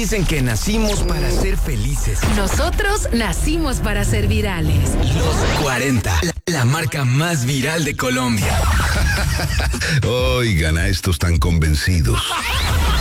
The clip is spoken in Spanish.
Dicen que nacimos para ser felices. Nosotros nacimos para ser virales. Los 40, la marca más viral de Colombia. Oigan a estos tan convencidos.